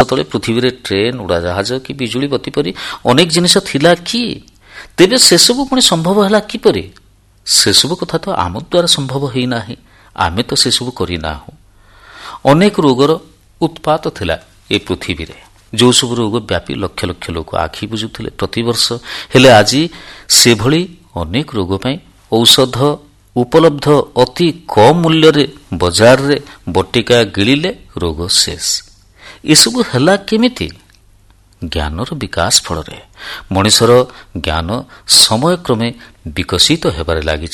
ତଳେ ପୃଥିବୀରେ ଟ୍ରେନ୍, ଉଡ଼ାଜାହାଜ କି ବିଜୁଳି ବତି ପରି ଅନେକ ଜିନିଷ ଥିଲା କି? ତେବେ ସେସବୁ ପୁଣି ସମ୍ଭବ ହେଲା କିପରି? ସେସବୁ କଥା ତ ଆମ ଦ୍ୱାରା ସମ୍ଭବ ହୋଇନାହିଁ। ଆମେ ତ ସେସବୁ କରିନାହୁଁ। ଅନେକ ରୋଗର ଉତ୍ପାତ ଥିଲା ଏ ପୃଥିବୀରେ, ଯେଉଁ ସବୁ ରୋଗ ବ୍ୟାପି ଲକ୍ଷ ଲକ୍ଷ ଲୋକ ଆଖି ବୁଝୁଥିଲେ ପ୍ରତିବର୍ଷ। ହେଲେ ଆଜି ସେଭଳି ଅନେକ ରୋଗ ପାଇଁ ଔଷଧ ଉପଲବ୍ଧ ଅତି କମ୍ ମୂଲ୍ୟରେ ବଜାରରେ ବଟିକା ଗିଳିଲେ ରୋଗ ଶେଷ। ଏସବୁ ହେଲା କେମିତି? ଜ୍ଞାନର ବିକାଶ ଫଳରେ। ମଣିଷର ଜ୍ଞାନ ସମୟକ୍ରମେ ବିକଶିତ ହେବାରେ ଲାଗିଛି।